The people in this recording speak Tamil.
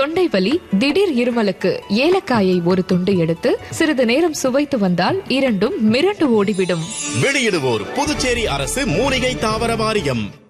தொண்டை வலி, திடீர் இருமலுக்கு ஏலக்காயை ஒரு துண்டு எடுத்து சிறிது நேரம் சுவைத்து வந்தால் இரண்டும் மிரண்டு ஓடிவிடும். வெளியிடுவோர் புதுச்சேரி அரசு மூலிகை தாவர வாரியம்.